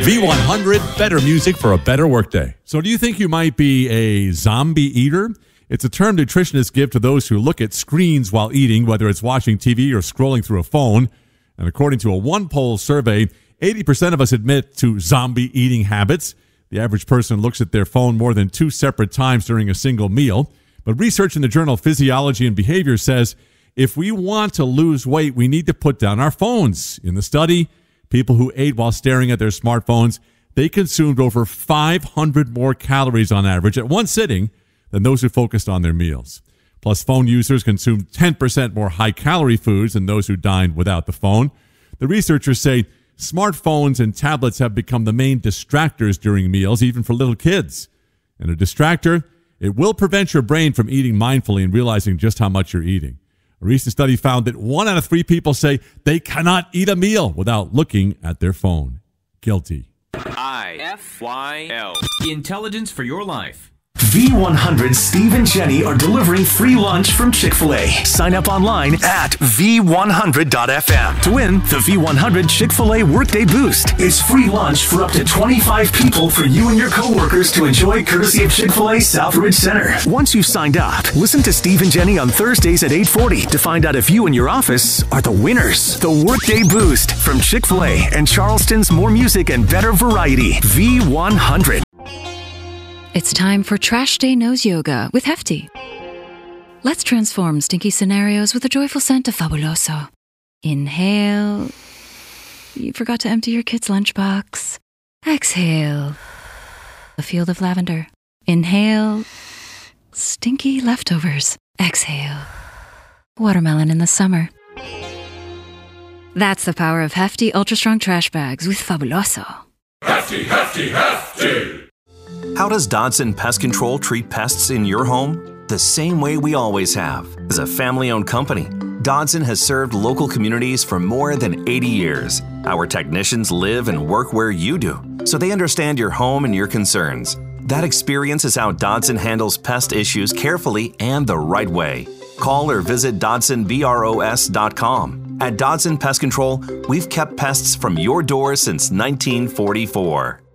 V100, better music for a better workday. So do you think you might be a zombie eater? It's a term nutritionists give to those who look at screens while eating, whether it's watching TV or scrolling through a phone. And according to a one-poll survey, 80% of us admit to zombie eating habits. The average person looks at their phone more than 2 separate times during a single meal. But research in the journal Physiology and Behavior says if we want to lose weight, we need to put down our phones. In the study, people who ate while staring at their smartphones, they consumed over 500 more calories on average at one sitting than those who focused on their meals. Plus, phone users consumed 10% more high-calorie foods than those who dined without the phone. The researchers say smartphones and tablets have become the main distractors during meals, even for little kids. And a distractor, it will prevent your brain from eating mindfully and realizing just how much you're eating. A recent study found that 1 out of 3 people say they cannot eat a meal without looking at their phone. Guilty. IFYL. Intelligence for your life. V100 Steve and Jenny are delivering free lunch from Chick-fil-A. Sign up online at V100.fm to win the V100 Chick-fil-A Workday Boost. It's free lunch for up to 25 people for you and your coworkers to enjoy courtesy of Chick-fil-A Southridge Center. Once you've signed up, listen to Steve and Jenny on Thursdays at 8:40 to find out if you and your office are the winners. The Workday Boost from Chick-fil-A and Charleston's more music and better variety. V100. It's time for Trash Day Nose Yoga with Hefty. Let's transform stinky scenarios with a joyful scent of Fabuloso. Inhale. You forgot to empty your kid's lunchbox. Exhale. A field of lavender. Inhale. Stinky leftovers. Exhale. Watermelon in the summer. That's the power of Hefty Ultra Strong Trash Bags with Fabuloso. Hefty, hefty, hefty! How does Dodson Pest Control treat pests in your home? The same way we always have. As a family-owned company, Dodson has served local communities for more than 80 years. Our technicians live and work where you do, so they understand your home and your concerns. That experience is how Dodson handles pest issues carefully and the right way. Call or visit DodsonBROS.com. At Dodson Pest Control, we've kept pests from your door since 1944.